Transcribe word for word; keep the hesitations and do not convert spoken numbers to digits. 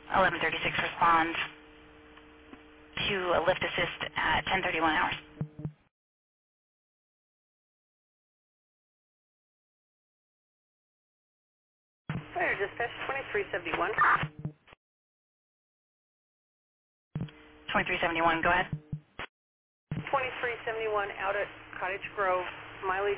eleven thirty-six respond to a lift assist at ten thirty-one hours. Fire dispatch twenty-three seventy-one. twenty-three seventy-one, go ahead. twenty-three seventy-one out at Cottage Grove, mileage